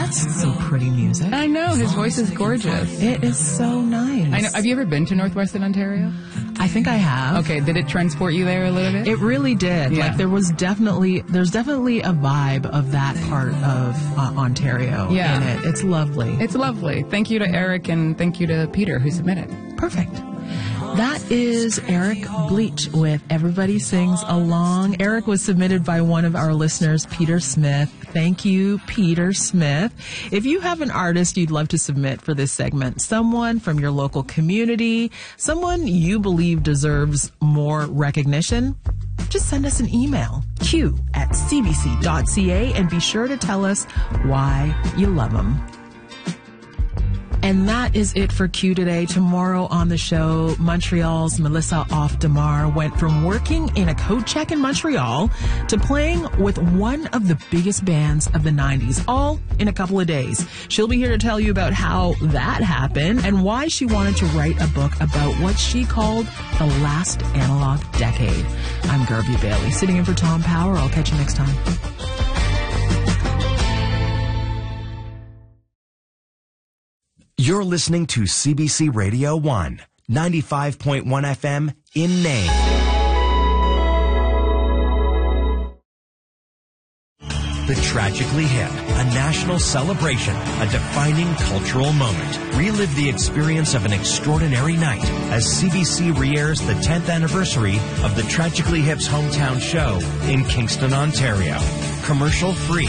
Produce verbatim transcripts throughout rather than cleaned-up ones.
That's some pretty music. I know, his voice is gorgeous. It is so nice. I know. Have you ever been to Northwestern Ontario? I think I have. Okay, did it transport you there a little bit? It really did. Yeah. Like there was definitely, there's definitely a vibe of that part of uh, Ontario Yeah. in it. It's lovely. It's lovely. Thank you to Eric and thank you to Peter who submitted. Perfect. That is Eric Bleach with Everybody Sings Along. Eric was submitted by one of our listeners, Peter Smith. Thank you, Peter Smith. If you have an artist you'd love to submit for this segment, someone from your local community, someone you believe deserves more recognition, just send us an email, q at c b c dot c a, and be sure to tell us why you love them. And that is it for Q today. Tomorrow on the show, Montreal's Melissa Off-Demar went from working in a coat check in Montreal to playing with one of the biggest bands of the nineties, all in a couple of days. She'll be here to tell you about how that happened and why she wanted to write a book about what she called the last analog decade. I'm Garvey Bailey, sitting in for Tom Power. I'll catch you next time. You're listening to C B C Radio one, ninety-five point one F M in Nain. The Tragically Hip, a national celebration, a defining cultural moment. Relive the experience of an extraordinary night as C B C re-airs the tenth anniversary of the Tragically Hip's hometown show in Kingston, Ontario. Commercial free.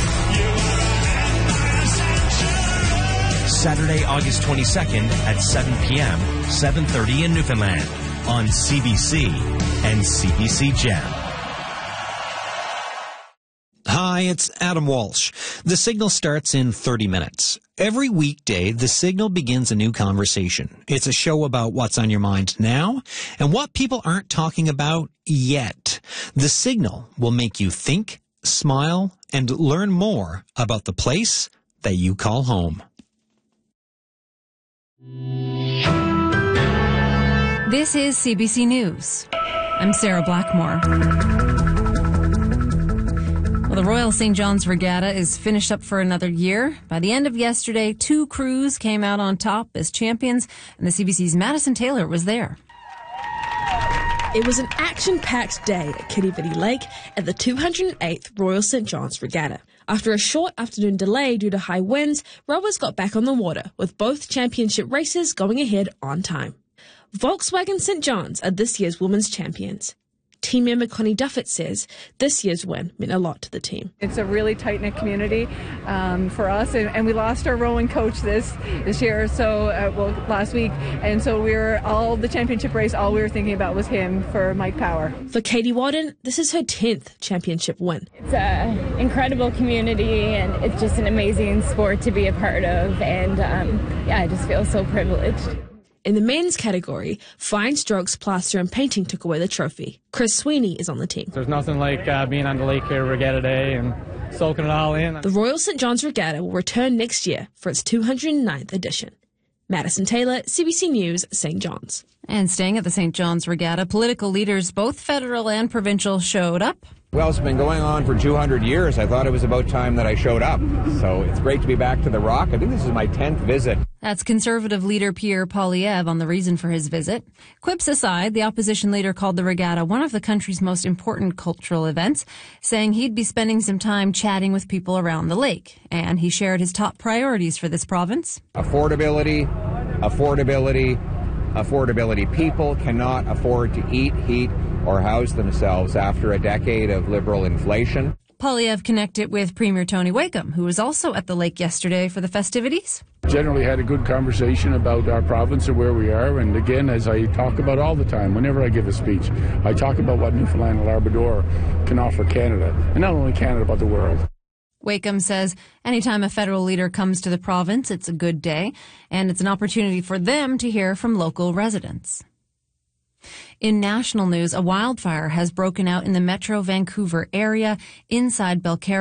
Saturday, August twenty-second at seven p.m., seven thirty in Newfoundland on C B C and C B C Gem. Hi, it's Adam Walsh. The Signal starts in thirty minutes. Every weekday, The Signal begins a new conversation. It's a show about what's on your mind now and what people aren't talking about yet. The Signal will make you think, smile, and learn more about the place that you call home. This is C B C News. I'm Sarah Blackmore. Well, the Royal Saint John's Regatta is finished up for another year. By the end of yesterday, two crews came out on top as champions, and the C B C's Madison Taylor was there. It was an action-packed day at Kirribilli Lake at the two hundred eighth Royal Saint John's Regatta. After a short afternoon delay due to high winds, rowers got back on the water, with both championship races going ahead on time. Volkswagen Saint John's are this year's women's champions. Team member Connie Duffett says this year's win meant a lot to the team. It's a really tight-knit community um, for us, and, and we lost our rowing coach this this year, so uh, well last week, and so we were all the championship race. All we were thinking about was him for Mike Power. For Katie Wadden, this is her tenth championship win. It's an incredible community, and it's just an amazing sport to be a part of, and um, yeah, I just feel so privileged. In the men's category, fine strokes, plaster and painting took away the trophy. Chris Sweeney is on the team. There's nothing like uh, being on the lake here Regatta Day and soaking it all in. The Royal Saint John's Regatta will return next year for its two hundred ninth edition. Madison Taylor, C B C News, Saint John's. And staying at the Saint John's Regatta, political leaders, both federal and provincial, showed up. Well, it's been going on for two hundred years. I thought it was about time that I showed up. So it's great to be back to the Rock. I think this is my tenth visit. That's Conservative leader Pierre Poilievre on the reason for his visit. Quips aside, the opposition leader called the regatta one of the country's most important cultural events, saying he'd be spending some time chatting with people around the lake. And he shared his top priorities for this province. Affordability, affordability, affordability. People cannot afford to eat, heat, or house themselves after a decade of liberal inflation. Poilievre connected with Premier Tony Wakeham, who was also at the lake yesterday for the festivities. Generally had a good conversation about our province and where we are, and again, as I talk about all the time, whenever I give a speech, I talk about what Newfoundland and Labrador can offer Canada, and not only Canada, but the world. Wakeham says anytime a federal leader comes to the province, it's a good day, and it's an opportunity for them to hear from local residents. In national news, a wildfire has broken out in the Metro Vancouver area inside Belcarra.